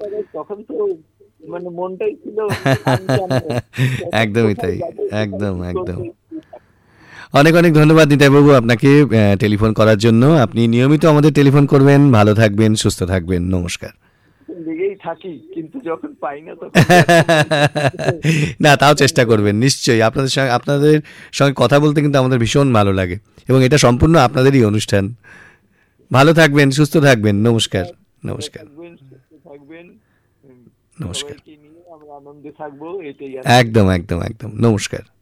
তখন তো মানে মনটাই ছিল আনজানে। একদমই কোথায় তাই, যাবো, কোথায় একদম কি একদম। করবো। অনেক অনেক ধন্যবাদ নিতাইবাবু আপনাকে টেলিফোন করার জন্য। আপনি নিয়মিত আমাদের টেলিফোন করবেন। ভালো থাকবেন, সুস্থ থাকবেন। নমস্কার। লেগেই থাকি, কিন্তু যখন পাই না তখন ব্যর্থ মনে হয়। না, তাও চেষ্টা করবেন নিশ্চয়ই। আপনাদের সঙ্গে কথা বলতে কিন্তু আমাদের ভীষণ ভালো লাগে, এবং এটা সম্পূর্ণ আপনাদেরই অনুষ্ঠান। ভালো থাকবেন, সুস্থ থাকবেন। নমস্কার। ভালো নমস্কার। থাকবেন, সুস্থ থাকবেন। উম, নমস্কার। সবাইকে নিয়ে আমরা আনন্দে থাকবো, এটাই আশা করি। একদম একদম একদম। নমস্কার।